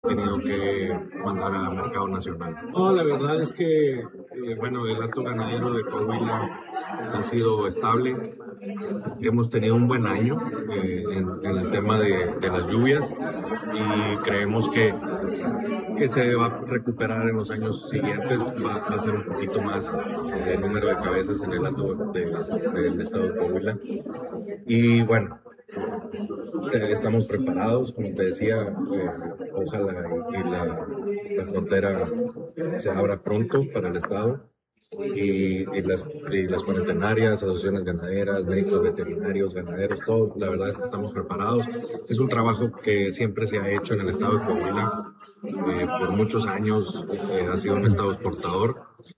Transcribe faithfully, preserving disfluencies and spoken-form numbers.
tenido que mandar al mercado nacional. No, la verdad es que, eh, bueno, el hato ganadero de Coahuila ha sido estable. Hemos tenido un buen año eh, en, en, el tema de, de las lluvias y creemos que, que se va a recuperar en los años siguientes. Va, va a ser un poquito más el número de cabezas en el hato del de, de estado de Coahuila. Y bueno, estamos preparados, como te decía, eh, ojalá y, y la, la frontera se abra pronto para el estado y, y, las, y las cuarentenarias, asociaciones ganaderas, médicos veterinarios, ganaderos, todo, la verdad es que estamos preparados. Es un trabajo que siempre se ha hecho en el estado de Coahuila, eh, por muchos años eh, ha sido un estado exportador